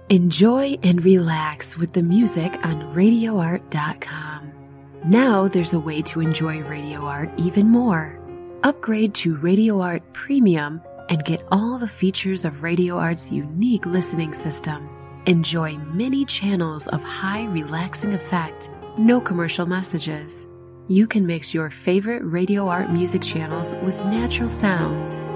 Enjoy and relax with the music on RadioArt.com. Now there's a way to enjoy Radio Art even more. Upgrade to Radio Art Premium and get all the features of Radio Art's unique listening system. Enjoy many channels of high relaxing effect, no commercial messages. You can mix your favorite Radio Art music channels with natural sounds.